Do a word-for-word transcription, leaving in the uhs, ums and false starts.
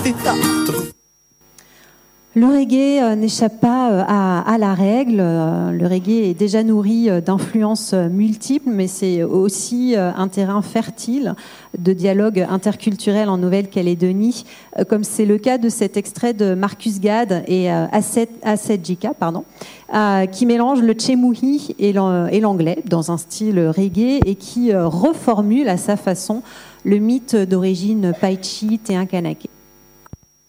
Le reggae euh, n'échappe pas euh, à, à la règle. Euh, le reggae est déjà nourri euh, d'influences euh, multiples, mais c'est aussi euh, un terrain fertile de dialogue interculturel en Nouvelle-Calédonie, euh, comme c'est le cas de cet extrait de Marcus Gad et euh, Asset, Asset Jika, pardon, euh, qui mélange le tchemuhi et l'anglais dans un style reggae et qui euh, reformule à sa façon le mythe d'origine Paichi Tean Kanake.